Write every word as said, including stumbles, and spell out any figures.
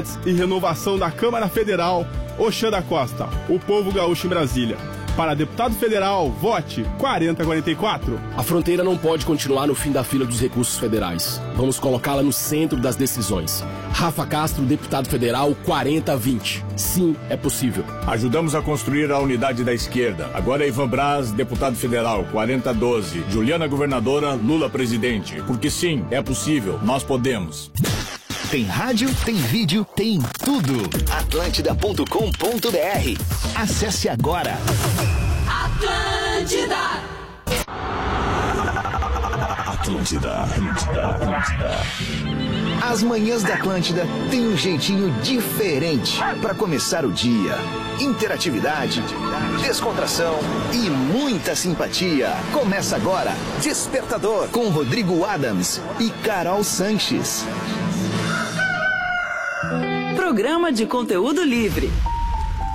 E renovação da Câmara Federal, Oxanda Costa, o povo gaúcho em Brasília. Para deputado federal, vote quarenta quarenta e quatro. A fronteira não pode continuar no fim da fila dos recursos federais. Vamos colocá-la no centro das decisões. Rafa Castro, deputado federal, quarenta vinte. Sim, é possível. Ajudamos a construir a unidade da esquerda. Agora é Ivan Braz, deputado federal, quarenta doze. Juliana, governadora, Lula, presidente. Porque sim, é possível. Nós podemos. Tem rádio, tem vídeo, tem tudo. Atlântida ponto com ponto br. Acesse agora. Atlântida. Atlântida, Atlântida, Atlântida. As manhãs da Atlântida têm um jeitinho diferente para começar o dia. Interatividade, descontração e muita simpatia. Começa agora Despertador com Rodrigo Adams e Carol Sanches. Programa de conteúdo livre.